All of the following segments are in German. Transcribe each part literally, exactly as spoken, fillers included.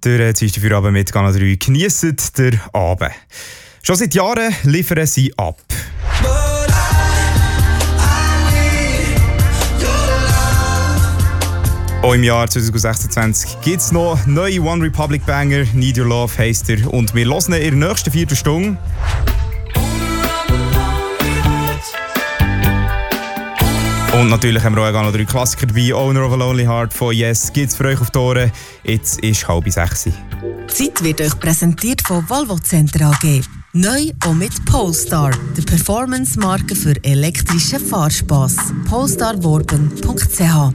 Der Dienstagabend mit Kanal drei. Geniessen den Abend. Schon seit Jahren liefern sie ab. Auch im Jahr zwanzig sechsundzwanzig gibt es noch neue One Republic Banger. Need Your Love heisst er. Und wir hören ihn in der nächsten vierten Stunde. Und natürlich haben wir auch noch drei Klassiker dabei. Owner of a Lonely Heart von Yes gibt's für euch auf die Ohren. Jetzt ist halb sechs. Die Zeit wird euch präsentiert von Volvo Center A G. Neu und mit Polestar, der Performance-Marke für elektrischen Fahrspass. polestar worben punkt c h.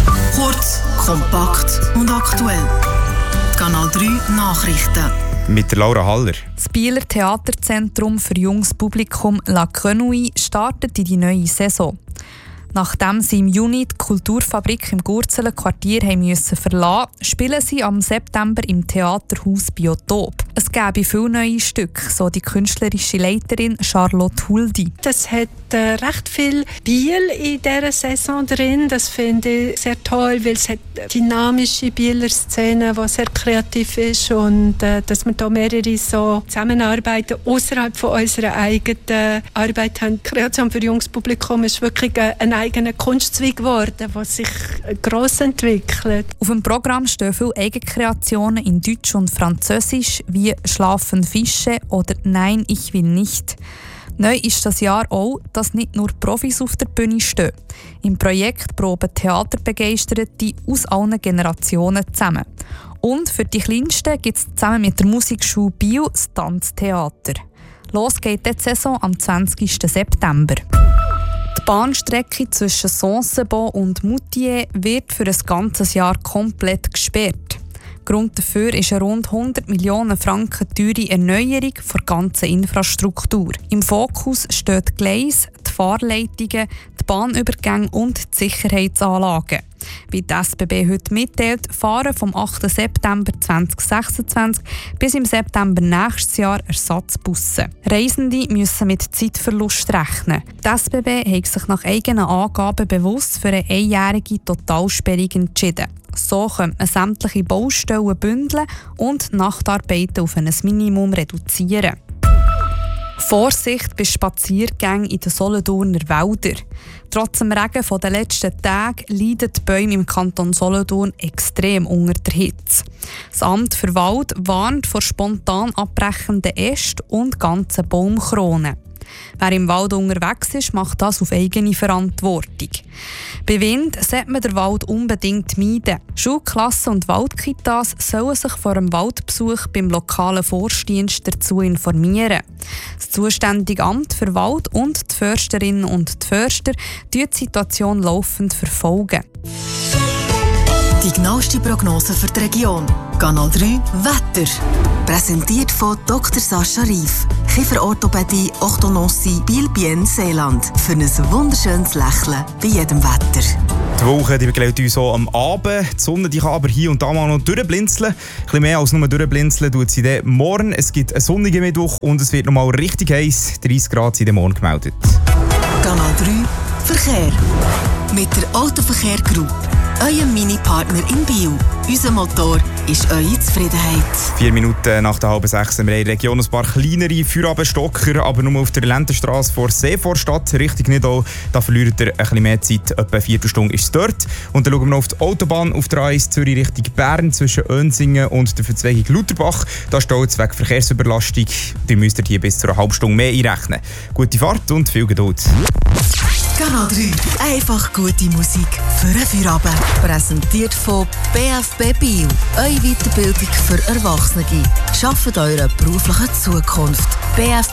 Kurz, kompakt und aktuell. Die Kanal drei Nachrichten. Mit der Laura Haller. Das Bieler Theaterzentrum für junges Publikum La Grenouille startet in die neue Saison. Nachdem sie im Juni die Kulturfabrik im Gurzeler Quartier haben müssen verlassen, spielen sie am September im Theaterhaus Biotop. Es gäbe viele neue Stücke, so die künstlerische Leiterin Charlotte Huldi. Es hat äh, recht viel Biel in dieser Saison drin. Das finde ich sehr toll, weil es hat eine dynamische Bieler Szene, die sehr kreativ ist und äh, dass wir da mehrere so zusammenarbeiten außerhalb von unserer eigenen Arbeit haben. Die Kreation für junges Publikum ist wirklich ein eigener Kunstzweig geworden, der sich gross entwickelt. Auf dem Programm stehen viele Eigenkreationen in Deutsch und Französisch wie «Schlafen Fische» oder «Nein, ich will nicht». Neu ist das Jahr auch, dass nicht nur Profis auf der Bühne stehen. Im Projekt proben Theaterbegeisterte aus allen Generationen zusammen. Und für die Kleinsten gibt es zusammen mit der Musikschule Bio das Tanztheater. Los geht die Saison am zwanzigsten September. Die Bahnstrecke zwischen Sensebon und Moutier wird für ein ganzes Jahr komplett gesperrt. Grund dafür ist eine rund hundert Millionen Franken teure Erneuerung der ganzen Infrastruktur. Im Fokus stehen die Gleise, die Fahrleitungen, die Bahnübergänge und die Sicherheitsanlagen. Wie die S B B heute mitteilt, fahren vom achten September zweitausendsechsundzwanzig bis im September nächstes Jahr Ersatzbusse. Reisende müssen mit Zeitverlust rechnen. Die S B B hat sich nach eigenen Angaben bewusst für eine einjährige Totalsperrung entschieden. So können man sämtliche Baustellen bündeln und Nachtarbeiten auf ein Minimum reduzieren. Vorsicht bei Spaziergängen in den Solothurner Wäldern. Trotz dem Regen der letzten Tage leiden die Bäume im Kanton Solothurn extrem unter der Hitze. Das Amt für Wald warnt vor spontan abbrechenden Ästen und ganzen Baumkronen. Wer im Wald unterwegs ist, macht das auf eigene Verantwortung. Bei Wind sollte man den Wald unbedingt meiden. Schulklassen und Waldkitas sollen sich vor einem Waldbesuch beim lokalen Forstdienst dazu informieren. Das zuständige Amt für Wald und die Försterinnen und die Förster die Situation laufend verfolgen. Die genaueste Prognose für die Region. Kanal drei Wetter. Präsentiert von Doktor Sascha Rief. Kieferorthopädie, Orthodontie, Biel-Bien, Seeland. Für ein wunderschönes Lächeln bei jedem Wetter. Die Woche die begleitet uns so am Abend. Die Sonne die kann aber hier und da mal noch durchblinzeln. Ein bisschen mehr als nur durchblinzeln tut sie dann morgen. Es gibt einen sonnigen Mittwoch und es wird noch mal richtig heiß. dreißig Grad sind morgen gemeldet. Kanal drei Verkehr. Mit der Autoverkehr Group. Euer Mini-Partner in Biel. Unser Motor ist eure Zufriedenheit. Vier Minuten nach der halben sechs haben wir in der Region ein paar kleinere Feierabendstocker, aber nur auf der Lendenstrasse vor Seevorstadt, Richtung Nidau. Da verliert ihr ein bisschen mehr Zeit, etwa eine Viertelstunde ist es dort. Und dann schauen wir noch auf die Autobahn auf der A eins Zürich Richtung Bern zwischen Önsingen und der Verzweigung Lutherbach. Da steht es wegen Verkehrsüberlastung. Die müsst ihr hier bis zu einer halben Stunde mehr einrechnen. Gute Fahrt und viel Geduld. Kanal drei. Einfach gute Musik für einen Feierabend. Präsentiert von B F B Biel. Eure Weiterbildung für Erwachsene. Schafft eure berufliche Zukunft. B F